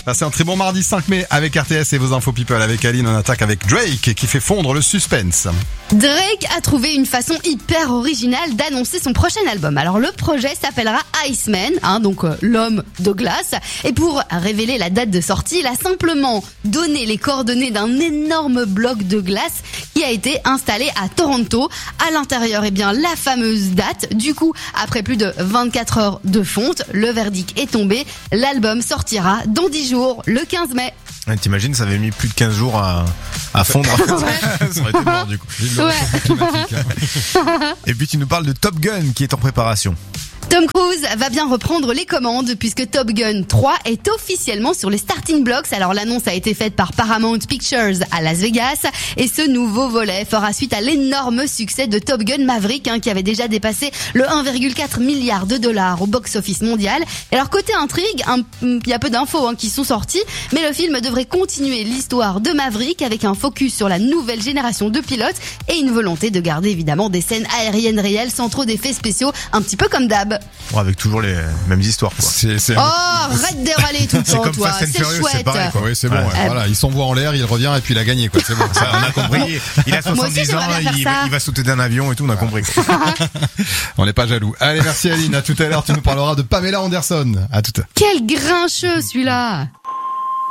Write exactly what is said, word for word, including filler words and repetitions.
Passez un très bon mardi cinq mai avec R T S et vos infos people avec Aline. On attaque avec Drake qui fait fondre le suspense. Drake a trouvé une façon hyper originale d'annoncer son prochain album. Alors le projet s'appellera Iceman, hein, donc euh, l'homme de glace. Et pour révéler la date de sortie, il a simplement donné les coordonnées d'un énorme bloc de glace qui a été installé à Toronto. À l'intérieur, eh bien la fameuse date. Du coup, après plus de vingt-quatre heures de fonte, le verdict est tombé. L'album sortira dans dix jours, le quinze mai. Ouais, t'imagines, ça avait mis plus de quinze jours à, à fondre. Ça aurait été mort du coup. Ouais. Et puis tu nous parles de Top Gun qui est en préparation. Tom Cruise va bien reprendre les commandes puisque Top Gun trois est officiellement sur les starting blocks. Alors l'annonce a été faite par Paramount Pictures à Las Vegas et ce nouveau volet fera suite à l'énorme succès de Top Gun Maverick hein, qui avait déjà dépassé le un virgule quatre milliard de dollars au box-office mondial. Et alors côté intrigue, il y a peu d'infos hein, qui sont sorties, mais le film devrait continuer l'histoire de Maverick avec un focus sur la nouvelle génération de pilotes et une volonté de garder évidemment des scènes aériennes réelles sans trop d'effets spéciaux, un petit peu comme d'hab. Bon, avec toujours les mêmes histoires quoi. C'est, c'est oh, arrête de râler tout le temps, toi. C'est Furious, chouette. c'est pareil, quoi. Oui, c'est bon. Ouais. Ouais. Voilà, il s'envoie en l'air, il revient et puis il a gagné, quoi. C'est bon. Ça, on a compris. Il a Moi aussi, soixante-dix ans, j'aimerais bien il, faire ça. il va sauter d'un avion et tout, on a compris. On n'est pas jaloux. Allez, merci Aline. À tout à l'heure, tu nous parleras de Pamela Anderson. À tout à l'heure. Quel grincheux celui-là.